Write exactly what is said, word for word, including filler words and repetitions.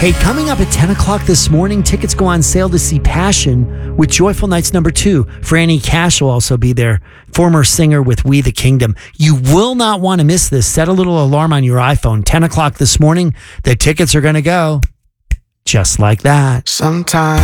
Hey, coming up at ten o'clock this morning, tickets go on sale to see Passion with Joyful Nights number two. Franny Cash will also be there, former singer with We the Kingdom. You will not want to miss this. Set a little alarm on your iPhone. ten o'clock this morning, the tickets are going to go just like that. Sometimes